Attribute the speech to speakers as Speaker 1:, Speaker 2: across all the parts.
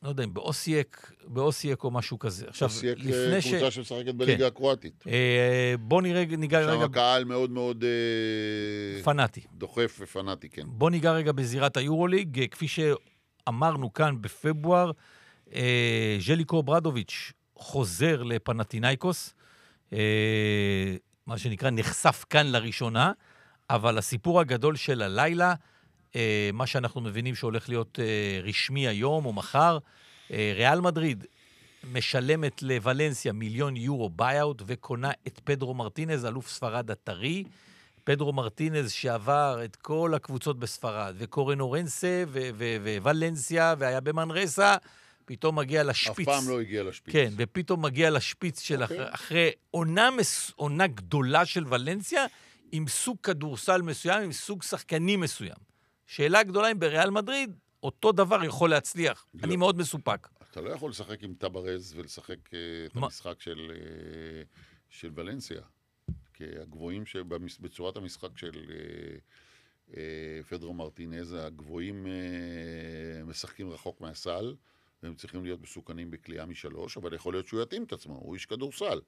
Speaker 1: לא יודע אם באוסייק או משהו כזה. עכשיו,
Speaker 2: אוסייק
Speaker 1: לפני
Speaker 2: קבוצה שמשחקת בליגה הקרואטית.
Speaker 1: בוא ניגע רגע...
Speaker 2: שם הקהל מאוד מאוד...
Speaker 1: פנאטי.
Speaker 2: דוחף ופנאטי, כן.
Speaker 1: בוא ניגע רגע בזירת היורוליג, כפי שאמרנו כאן בפברואר, ז'ליקו ברדוביץ' חוזר לפנתינייקוס, מה שנקרא נחשף כאן לראשונה, אבל הסיפור הגדול של הלילה, מה שאנחנו מבינים שהולך להיות רשמי היום או מחר, ריאל מדריד משלמת לוולנסיה 1,000,000 יורו ביי-אוט וקונה את פדרו מרטינז, אלוף ספרד הטרי. פדרו מרטינז שעבר את כל הקבוצות בספרד, וקורן אורנסה וולנסיה, והיה במנרסה, פתאום מגיע לשפיץ.
Speaker 2: אף פעם לא הגיע לשפיץ.
Speaker 1: כן, ופתאום מגיע לשפיץ של אחרי עונה גדולה של ולנסיה, עם סוג כדורסל מסוים, עם סוג שחקני מסוים. שאלה גדולה אם בריאל מדריד, אותו דבר יכול להצליח. לא. אני מאוד מסופק.
Speaker 2: אתה לא יכול לשחק עם טברז ולשחק את המשחק של ולנסיה. כי הגבוהים בצורת המשחק של פדרו מרטינז, הגבוהים משחקים רחוק מהסל, והם צריכים להיות מסוכנים בקליעה מ3, אבל יכול להיות שהוא יתאים את עצמו, הוא איש כדורסל.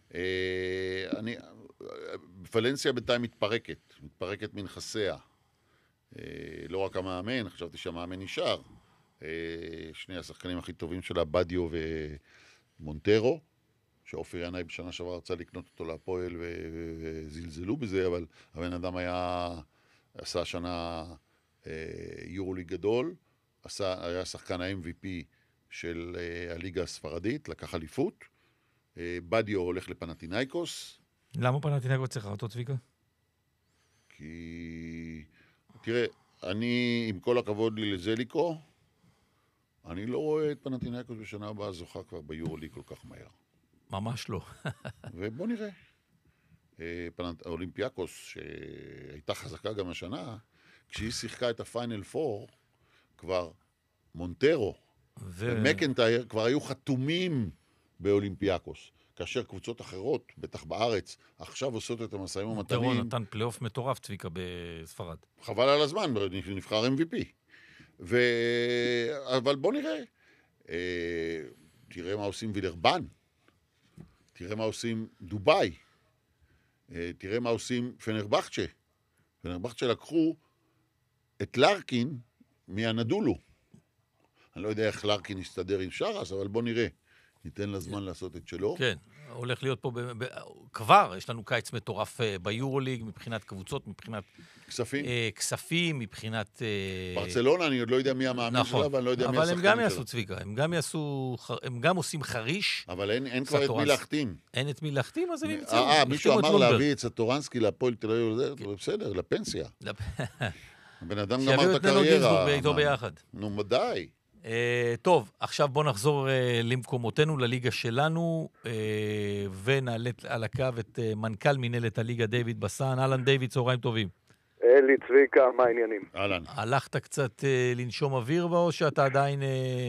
Speaker 2: ולנסיה בינתיים מתפרקת מנכסיה. לא רק המאמן, חשבתי שהמאמן נשאר. שני השחקנים הכי טובים שלה, בדיו ומונטרו, שאופיר ינאי בשנה שעברה רצה לקנות אותו להפועל וזלזלו בזה, אבל הבן אדם עשה שנה יורוליג גדול, היה שחקן ה-MVP של הליגה הספרדית, לקח אליפות, בדיו הולך לפנתינייקוס.
Speaker 1: למה פנתינייקוס צריך אותו צביקה?
Speaker 2: כי, תראה, אני, עם כל הכבוד לי לזליקו, אני לא רואה את פנתינייקוס בשנה הבאה זוכה כבר ביורוליג כל כך מהר.
Speaker 1: ממש לא.
Speaker 2: ובוא נראה. אולימפיאקוס, שהייתה חזקה גם השנה, כשהיא שיחקה את הפיינל 4, כבר מונטרו ומקנטייר כבר היו חתומים באולימפיאקוס. כאשר קבוצות אחרות, בטח בארץ, עכשיו עושות את המסעים ומתנים.
Speaker 1: מונטרו נתן פלייאוף מטורף צביקה בספרד.
Speaker 2: חבל על הזמן, נבחר MVP. אבל בוא נראה. תראה מה עושים וילרבן. תראה מה עושים דוביי. תראה מה עושים פנרבחצ'ה. פנרבחצ'ה לקחו את לרקין מהנדולו. אני לא יודע איך לרקין יסתדר עם שרס, אבל בוא נראה. ניתן לה זמן לעשות את שלו.
Speaker 1: כן, הולך להיות פה כבר, יש לנו קיץ מטורף ביורוליג, מבחינת קבוצות, מבחינת כספים, מבחינת...
Speaker 2: ברצלונה, אני עוד לא יודע מי המאמן שלה, אבל אני לא יודע מי השחקנים שלה.
Speaker 1: אבל הם גם יעשו צביקה, הם גם עושים חריש.
Speaker 2: אבל אין כבר את מי להחתים.
Speaker 1: אין את מי להחתים, אז הם ימצאו.
Speaker 2: מישהו אמר להביא את סטורנסקי לפועל תל אביב, בסדר, לפנסיה. הבן אדם גמר את הקריירה.
Speaker 1: איתו ביחד.
Speaker 2: נו, מדי.
Speaker 1: טוב, עכשיו בוא נחזור למקומותינו, לליגה שלנו, ונעלה על הקו את מנכ"ל מנהלת הליגה דיוויד בסן. אהלן דיוויד, צהריים טובים.
Speaker 3: אלי צביקה, מה העניינים?
Speaker 2: אהלן.
Speaker 1: הלכת קצת לנשום אוויר או שאתה עדיין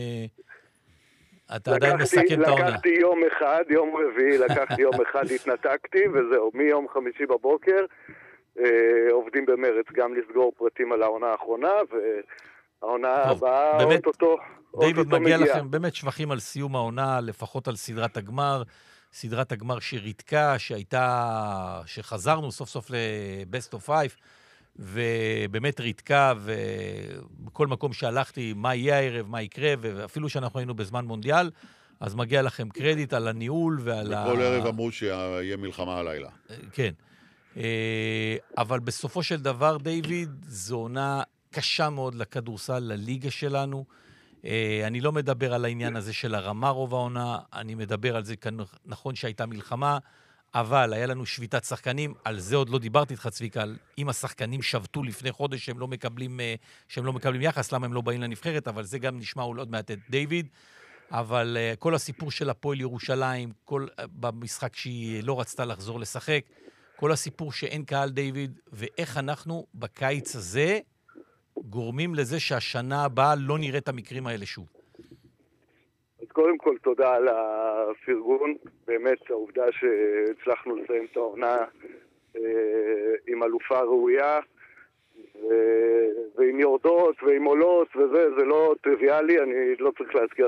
Speaker 1: מסכם את העונה?
Speaker 3: לקחתי יום אחד, יום רביעי, לקחתי יום אחד, התנתקתי, וזהו, מיום חמישי בבוקר, עובדים במרץ גם לסגור פרטים על העונה האחרונה, העונה הבאה, אוטוטו
Speaker 1: דיוויד, מגיע לכם באמת שבחים על סיום העונה, לפחות על סדרת הגמר שריתקה, שחזרנו סוף סוף לבסט אוף 5, ובאמת ריתקה, ובכל מקום שהלכתי, מה יהיה הערב, מה יקרה, ואפילו שאנחנו היינו בזמן מונדיאל, אז מגיע לכם קרדיט על הניהול ועל
Speaker 2: בכל ערב אמרו שיהיה מלחמה הלילה.
Speaker 1: כן. אבל בסופו של דבר, דיוויד, זו עונה קשה מאוד לכדורסל, לליגה שלנו. אני לא מדבר על העניין הזה של הרמה רוב העונה, אני מדבר על זה, נכון שהייתה מלחמה, אבל היה לנו שביתת שחקנים, על זה עוד לא דיברתי איתך צביקה, אם השחקנים שבתו לפני חודש שהם לא מקבלים יחס, למה הם לא באים לנבחרת, אבל זה גם נשמע עוד מעט את דיוויד, אבל כל הסיפור של הפועל ירושלים, במשחק שהיא לא רצתה לחזור לשחק, כל הסיפור שאין קהל דיוויד, ואיך אנחנו בקיץ הזה גורמים לזה שהשנה הבאה לא נראה את המקרים האלה שוב.
Speaker 3: אז קודם כל תודה על הפרגון, באמת העובדה שהצלחנו לסיים את העונה עם אלופה ראויה, ועם יורדות ועם עולות וזה, זה לא טריוויאלי, אני לא צריך להזכיר